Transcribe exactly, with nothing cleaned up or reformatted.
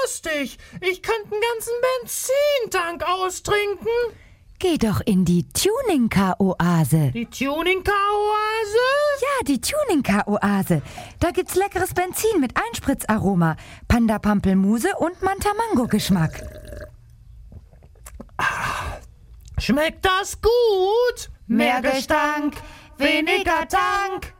lustig. Ich könnte einen ganzen Benzintank austrinken. Geh doch in die Tuning-Car-Oase. Die Tuning-Car-Oase? Ja, die Tuning-Car-Oase. Da gibt's leckeres Benzin mit Einspritzaroma, Panda-Pampelmuse und Manta-Mango-Geschmack. Schmeckt das gut? Mehr Gestank, weniger Tank.